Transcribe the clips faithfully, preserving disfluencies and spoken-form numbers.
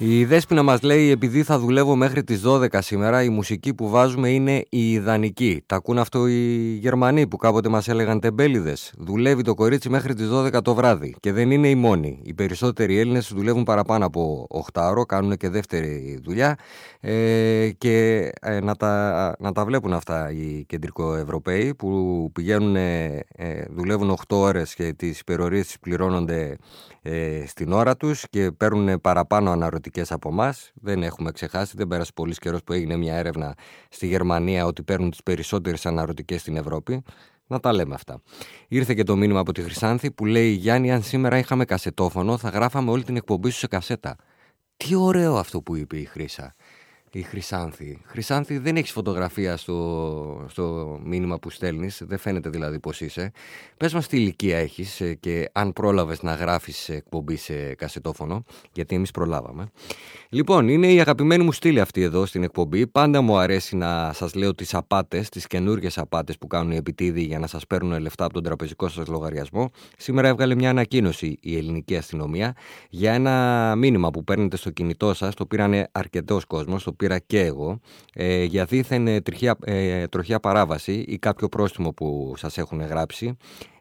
Η Δέσποινα μας λέει: επειδή θα δουλεύω μέχρι τις δώδεκα σήμερα, η μουσική που βάζουμε είναι η ιδανική. Τα ακούν αυτό οι Γερμανοί που κάποτε μας έλεγαν τεμπέληδες. Δουλεύει το κορίτσι μέχρι τις δώδεκα το βράδυ. Και δεν είναι οι μόνοι. Οι περισσότεροι Έλληνες δουλεύουν παραπάνω από οκτώ ώρο, κάνουν και δεύτερη δουλειά. Ε, και ε, να, τα, να τα βλέπουν αυτά οι κεντρικοευρωπαίοι που πηγαίνουν, ε, δουλεύουν οκτώ ώρες και τις υπερορίες τις πληρώνονται ε, στην ώρα τους και παίρνουν παραπάνω αναρωτικές από εμάς. Δεν έχουμε ξεχάσει, δεν πέρασε πολύς καιρός που έγινε μια έρευνα στη Γερμανία ότι παίρνουν τις περισσότερες αναρωτικές στην Ευρώπη. Να τα λέμε αυτά. Ήρθε και το μήνυμα από τη Χρυσάνθη που λέει: Γιάννη, αν σήμερα είχαμε κασετόφωνο, θα γράφαμε όλη την εκπομπή σου σε κασέτα. Τι ωραίο αυτό που είπε η Χρύσα. Η Χρυσάνθη. Χρυσάνθη, δεν έχεις φωτογραφία στο, στο μήνυμα που στέλνεις, δεν φαίνεται δηλαδή πως είσαι. Πες μας τι ηλικία έχεις και αν πρόλαβες να γράφεις εκπομπή σε κασετόφωνο, γιατί εμείς προλάβαμε. Λοιπόν, είναι η αγαπημένη μου στήλη αυτή εδώ στην εκπομπή. Πάντα μου αρέσει να σας λέω τις απάτες, τις καινούργιες απάτες που κάνουν οι επιτίδοι για να σας παίρνουν λεφτά από τον τραπεζικό σας λογαριασμό. Σήμερα έβγαλε μια ανακοίνωση η ελληνική αστυνομία για ένα μήνυμα που παίρνετε στο κινητό σας. Το πήρανε αρκετός κόσμος, το πήρα και εγώ, ε, για δίθεν τριχία, ε, τροχιά παράβαση ή κάποιο πρόστιμο που σας έχουν γράψει.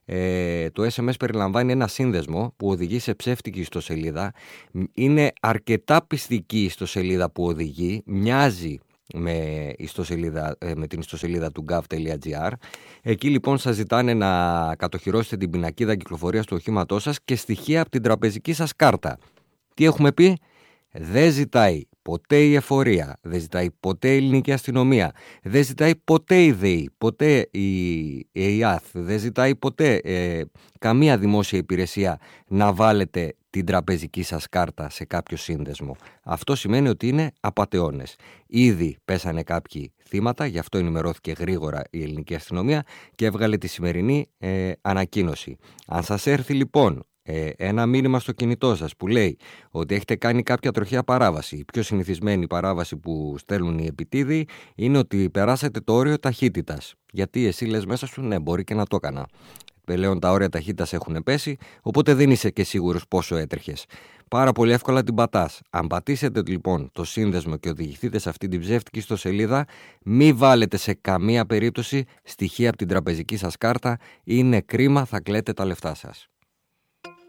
Ε, το ες εμ ες περιλαμβάνει ένα σύνδεσμο που οδηγεί σε ψεύτικη ιστοσελίδα. Είναι αρκετά πιστική ιστοσελίδα που οδηγεί, μοιάζει με, ιστοσελίδα, με την ιστοσελίδα του gov τελεία gr. Εκεί λοιπόν σας ζητάνε να κατοχυρώσετε την πινακίδα κυκλοφορίας του οχήματός σας και στοιχεία από την τραπεζική σας κάρτα. Τι έχουμε πει? Δεν ζητάει ποτέ η εφορία, δεν ζητάει ποτέ η ελληνική αστυνομία, δεν ζητάει ποτέ η ΔΕΗ, ποτέ η ΕΙΑΘ, δεν ζητάει ποτέ ε, καμία δημόσια υπηρεσία να βάλετε την τραπεζική σας κάρτα σε κάποιο σύνδεσμο. Αυτό σημαίνει ότι είναι απατεώνες. Ήδη πέσανε κάποιοι θύματα, γι' αυτό ενημερώθηκε γρήγορα η ελληνική αστυνομία και έβγαλε τη σημερινή ε, ανακοίνωση. Αν σας έρθει λοιπόν ένα μήνυμα στο κινητό σας που λέει ότι έχετε κάνει κάποια τροχιά παράβαση, η πιο συνηθισμένη παράβαση που στέλνουν οι επιτίδοι είναι ότι περάσατε το όριο ταχύτητας. Γιατί εσύ λες μέσα σου, ναι, μπορεί και να το έκανα. Πλέον τα όρια ταχύτητας έχουν πέσει, οπότε δεν είσαι και σίγουρος πόσο έτρεχες. Πάρα πολύ εύκολα την πατάς. Αν πατήσετε λοιπόν το σύνδεσμο και οδηγηθείτε σε αυτή την ψεύτικη ιστοσελίδα, μη βάλετε σε καμία περίπτωση στοιχεία από την τραπεζική σας κάρτα. Είναι κρίμα, θα κλαίτε τα λεφτά σας.